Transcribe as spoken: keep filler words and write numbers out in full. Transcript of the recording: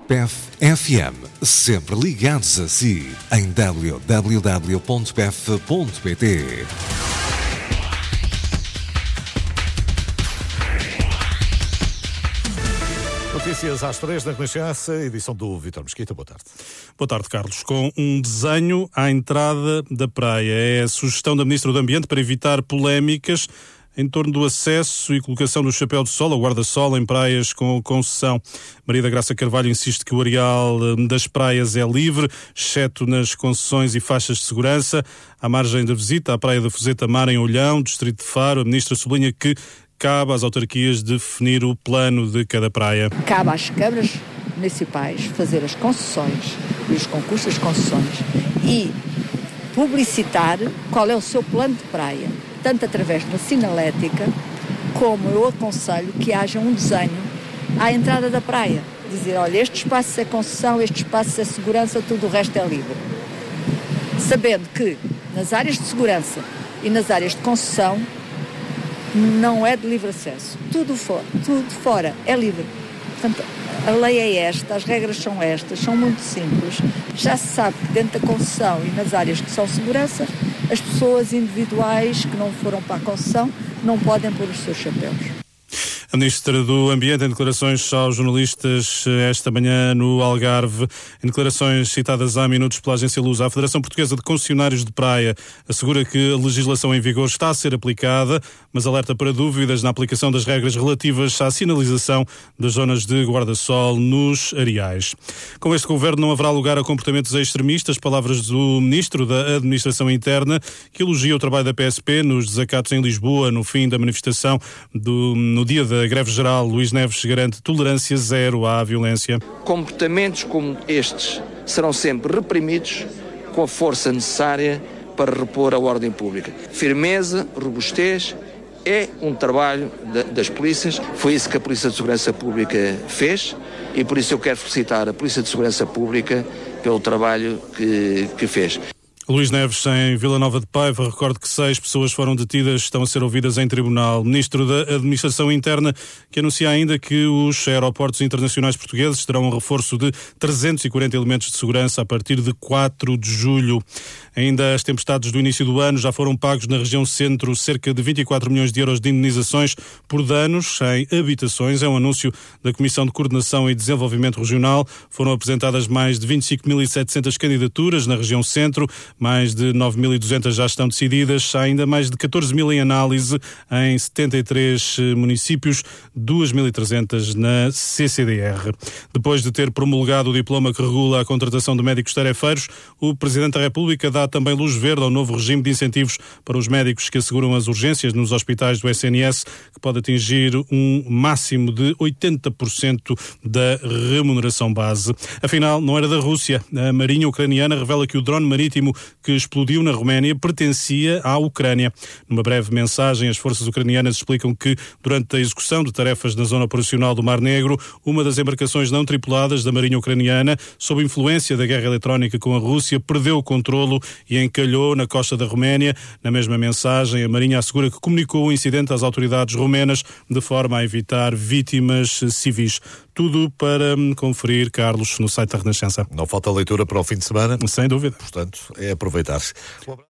P E F F M, sempre ligados a si, em w w w ponto p e f ponto p t. Notícias às três da Renascença, edição do Vítor Mesquita. Boa tarde. Boa tarde, Carlos. Com um desenho à entrada da praia. É a sugestão da Ministra do Ambiente para evitar polémicas em torno do acesso e colocação do chapéu de sol, ou guarda-sol, em praias com concessão. Maria da Graça Carvalho insiste que o areal das praias é livre, exceto nas concessões e faixas de segurança. À margem da visita à Praia da Fuseta Mar, em Olhão, distrito de Faro, a Ministra sublinha que cabe às autarquias definir o plano de cada praia. Cabe às câmaras municipais fazer as concessões e os concursos das concessões e publicitar qual é o seu plano de praia, tanto através da sinalética, como eu aconselho que haja um desenho à entrada da praia. Dizer, olha, este espaço é concessão, este espaço é segurança, tudo o resto é livre. Sabendo que nas áreas de segurança e nas áreas de concessão não é de livre acesso. Tudo fora, tudo fora é livre. Portanto, a lei é esta, as regras são estas, são muito simples. Já se sabe que dentro da concessão e nas áreas que são segurança, as pessoas individuais que não foram para a concessão não podem pôr os seus chapéus. A Ministra do Ambiente, em declarações aos jornalistas esta manhã no Algarve, em declarações citadas há minutos pela agência Lusa, a Federação Portuguesa de Concessionários de Praia assegura que a legislação em vigor está a ser aplicada, mas alerta para dúvidas na aplicação das regras relativas à sinalização das zonas de guarda-sol nos areais. Com este governo não haverá lugar a comportamentos extremistas, palavras do Ministro da Administração Interna, que elogia o trabalho da P S P nos desacatos em Lisboa, no fim da manifestação do, no dia da greve geral. Luís Neves garante tolerância zero à violência. Comportamentos como estes serão sempre reprimidos com a força necessária para repor a ordem pública. Firmeza, robustez é um trabalho de, das polícias. Foi isso que a Polícia de Segurança Pública fez e por isso eu quero felicitar a Polícia de Segurança Pública pelo trabalho que, que fez. Luís Neves, em Vila Nova de Paiva, recordo que seis pessoas foram detidas, estão a ser ouvidas em tribunal. Ministro da Administração Interna, que anuncia ainda que os aeroportos internacionais portugueses terão um reforço de trezentos e quarenta elementos de segurança a partir de quatro de julho. Ainda as tempestades do início do ano já foram pagos na região centro cerca de vinte e quatro milhões de euros de indenizações por danos em habitações. É um anúncio da Comissão de Coordenação e Desenvolvimento Regional. Foram apresentadas mais de vinte e cinco mil e setecentas candidaturas na região centro. Mais de nove mil e duzentas já estão decididas, há ainda mais de catorze mil em análise em setenta e três municípios, duas mil e trezentas na C C D R. Depois de ter promulgado o diploma que regula a contratação de médicos tarefeiros, o Presidente da República dá também luz verde ao novo regime de incentivos para os médicos que asseguram as urgências nos hospitais do S N S, que pode atingir um máximo de oitenta por cento da remuneração base. Afinal, não era da Rússia. A Marinha Ucraniana revela que o drone marítimo que explodiu na Roménia pertencia à Ucrânia. Numa breve mensagem, as forças ucranianas explicam que, durante a execução de tarefas na zona operacional do Mar Negro, uma das embarcações não tripuladas da Marinha Ucraniana, sob influência da guerra eletrónica com a Rússia, perdeu o controlo e encalhou na costa da Roménia. Na mesma mensagem, a Marinha assegura que comunicou o incidente às autoridades romenas de forma a evitar vítimas civis. Tudo para conferir, Carlos, no site da Renascença. Não falta leitura para o fim de semana. Sem dúvida. Portanto, é aproveitar-se.